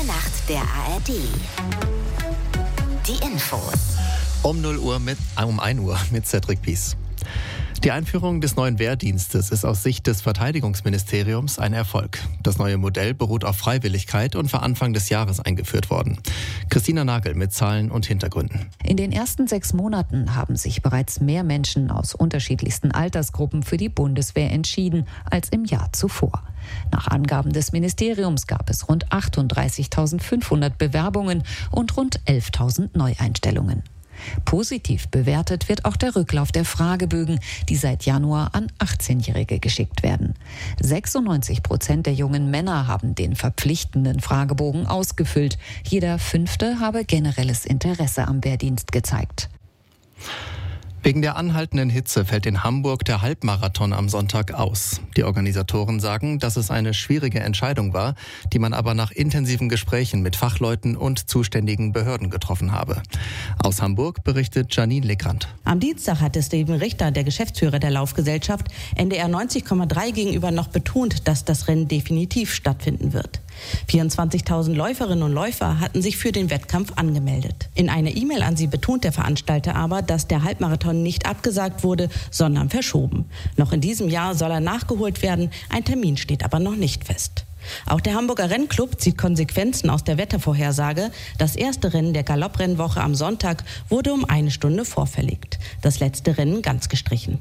Nacht der ARD. Die Infos. Um 1 Uhr mit Cedric Pies. Die Einführung des neuen Wehrdienstes ist aus Sicht des Verteidigungsministeriums ein Erfolg. Das neue Modell beruht auf Freiwilligkeit und war Anfang des Jahres eingeführt worden. Christina Nagel mit Zahlen und Hintergründen. In den ersten 6 Monaten haben sich bereits mehr Menschen aus unterschiedlichsten Altersgruppen für die Bundeswehr entschieden als im Jahr zuvor. Nach Angaben des Ministeriums gab es rund 38.500 Bewerbungen und rund 11.000 Neueinstellungen. Positiv bewertet wird auch der Rücklauf der Fragebögen, die seit Januar an 18-Jährige geschickt werden. 96% der jungen Männer haben den verpflichtenden Fragebogen ausgefüllt. Jeder 5. habe generelles Interesse am Wehrdienst gezeigt. Wegen der anhaltenden Hitze fällt in Hamburg der Halbmarathon am Sonntag aus. Die Organisatoren sagen, dass es eine schwierige Entscheidung war, die man aber nach intensiven Gesprächen mit Fachleuten und zuständigen Behörden getroffen habe. Aus Hamburg berichtet Janine Legrand. Am Dienstag hatte Steven Richter, der Geschäftsführer der Laufgesellschaft, NDR 90,3 gegenüber noch betont, dass das Rennen definitiv stattfinden wird. 24.000 Läuferinnen und Läufer hatten sich für den Wettkampf angemeldet. In einer E-Mail an sie betont der Veranstalter aber, dass der Halbmarathon nicht abgesagt wurde, sondern verschoben. Noch in diesem Jahr soll er nachgeholt werden, ein Termin steht aber noch nicht fest. Auch der Hamburger Rennclub zieht Konsequenzen aus der Wettervorhersage. Das erste Rennen der Galopprennwoche am Sonntag wurde um 1 Stunde vorverlegt. Das letzte Rennen ganz gestrichen.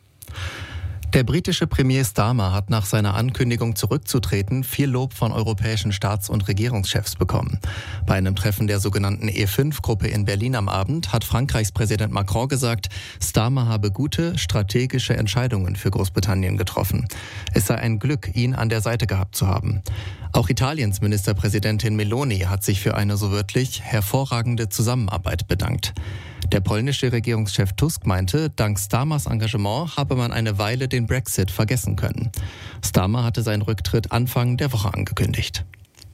Der britische Premier Starmer hat nach seiner Ankündigung zurückzutreten viel Lob von europäischen Staats- und Regierungschefs bekommen. Bei einem Treffen der sogenannten E5-Gruppe in Berlin am Abend hat Frankreichs Präsident Macron gesagt, Starmer habe gute, strategische Entscheidungen für Großbritannien getroffen. Es sei ein Glück, ihn an der Seite gehabt zu haben. Auch Italiens Ministerpräsidentin Meloni hat sich für eine so wörtlich hervorragende Zusammenarbeit bedankt. Der polnische Regierungschef Tusk meinte, dank Starmers Engagement habe man eine Weile den Brexit vergessen können. Starmer hatte seinen Rücktritt Anfang der Woche angekündigt.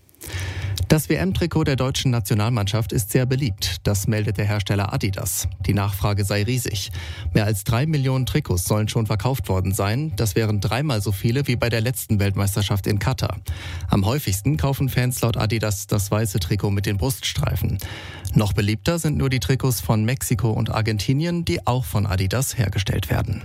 Das WM-Trikot der deutschen Nationalmannschaft ist sehr beliebt. Das meldet der Hersteller Adidas. Die Nachfrage sei riesig. Mehr als 3 Millionen Trikots sollen schon verkauft worden sein. Das wären 3-mal so viele wie bei der letzten Weltmeisterschaft in Katar. Am häufigsten kaufen Fans laut Adidas das weiße Trikot mit den Bruststreifen. Noch beliebter sind nur die Trikots von Mexiko und Argentinien, die auch von Adidas hergestellt werden.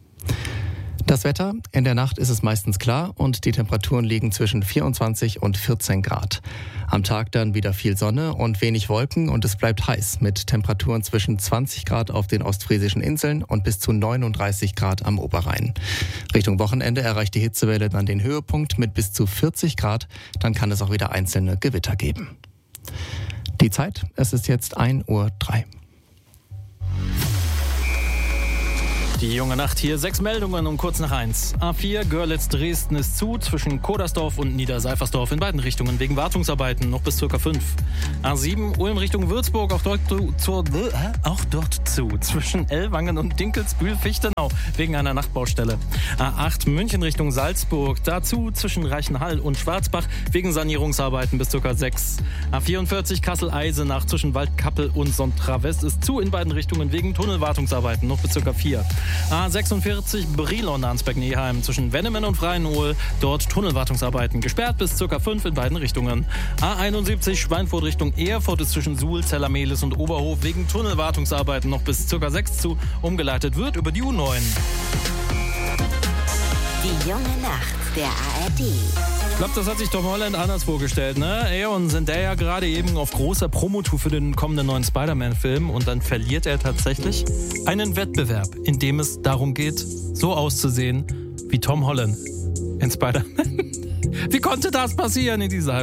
Das Wetter: In der Nacht ist es meistens klar und die Temperaturen liegen zwischen 24 und 14 Grad. Am Tag dann wieder viel Sonne und wenig Wolken und es bleibt heiß mit Temperaturen zwischen 20 Grad auf den ostfriesischen Inseln und bis zu 39 Grad am Oberrhein. Richtung Wochenende erreicht die Hitzewelle dann den Höhepunkt mit bis zu 40 Grad. Dann kann es auch wieder einzelne Gewitter geben. Die Zeit: Es ist jetzt 1:03 Uhr. Die junge Nacht hier, 6 Meldungen um kurz nach 1. A4 Görlitz-Dresden ist zu, zwischen Kodersdorf und Niederseifersdorf in beiden Richtungen wegen Wartungsarbeiten noch bis ca. 5. A7 Ulm Richtung Würzburg, auch dort zu, zwischen Ellwangen und Dinkelsbühl-Fichtenau wegen einer Nachtbaustelle. A8 München Richtung Salzburg, dazu zwischen Reichenhall und Schwarzbach wegen Sanierungsarbeiten bis ca. 6. A44 Kassel-Eisenach zwischen Waldkappel und Sontra-West ist zu in beiden Richtungen wegen Tunnelwartungsarbeiten noch bis ca. 4. A46 Brilon-Arnsberg-Neheim zwischen Wennemen und Freienhohl. Dort Tunnelwartungsarbeiten gesperrt bis ca. 5 in beiden Richtungen. A71 Schweinfurt Richtung Erfurt ist zwischen Suhl, Zellermehlis und Oberhof wegen Tunnelwartungsarbeiten noch bis ca. 6 zu. Umgeleitet wird über die U9. Die junge Nacht der ARD. Ich glaube, das hat sich Tom Holland anders vorgestellt, ne? Er und Zendaya gerade eben auf großer Promotour für den kommenden neuen Spider-Man-Film und dann verliert er tatsächlich einen Wettbewerb, in dem es darum geht, so auszusehen wie Tom Holland in Spider-Man. Wie konnte das passieren in dieser